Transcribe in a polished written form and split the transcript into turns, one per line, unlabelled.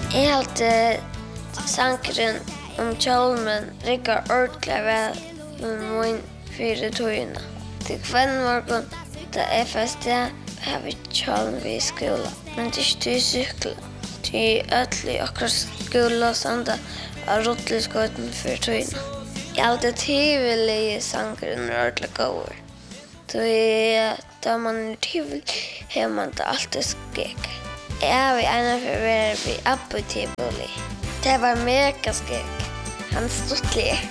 Jag hade sangren kjolmen riggar ordentligt väl min fyra tøyna. Til kvann morgon, da feste, har vi kjolmen vid skola. Men det ikke til sykla. Til ødelig akkurat skola sanda av rotteliskoten for tøyna. Jeg hade tivelig sangren ordentligt gåur. Da man tivelig, har man det alltid skek. Jeg var ena for å være vid Abbo tivoli. Det var mega skek. Han stod